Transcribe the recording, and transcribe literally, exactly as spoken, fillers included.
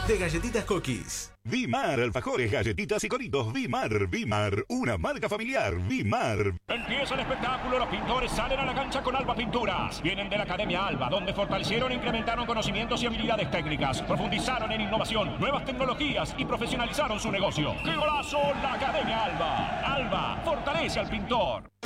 de galletitas Cookies. Vimar, alfajores, galletitas y coritos. Vimar, Vimar, una marca familiar. Vimar. Empieza el espectáculo, los pintores salen a la cancha con Alba Pinturas. Vienen de la Academia Alba, donde fortalecieron e incrementaron conocimientos y habilidades técnicas. Profundizaron en innovación, nuevas tecnologías y profesionalizaron su negocio. ¡Qué golazo! La Academia Alba. Alba, fortalece al pintor.